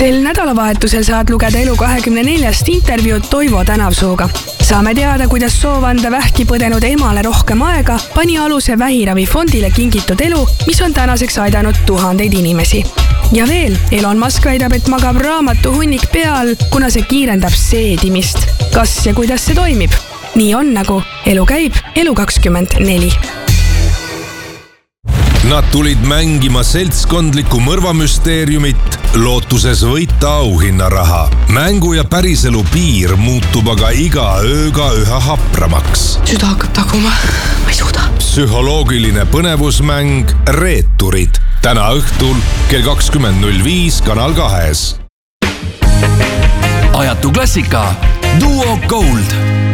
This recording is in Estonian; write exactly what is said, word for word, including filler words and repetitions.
Sel nädalavahetusel saad lugeda Elu kahekümne neljast intervjuud Toivo Tänavsooga. Saame teada, kuidas soov anda vähki põdenud emale rohkem aega pani aluse vähiravifondile kingitud elu, mis on tänaseks aidanud tuhandeid inimesi. Ja veel, Elon Musk väidab, et magab raamatu hunnik peal, kuna see kiirendab seedimist. Kas ja kuidas see toimib? Nii on, nagu elu käib Elu kakskümmend neli. Nad tulid mängima seltskondlikku mõrvamüsteeriumit, lootuses võita auhinnaraha. Mängu ja päriselu piir muutub aga iga ööga üha hapramaks. Süda hakkab taguma, ma ei suuda. Psühholoogiline põnevusmäng Reeturid. Täna õhtul kell kakskümmend null viis Kanal kahes. Ajatu klassika Duo Gold.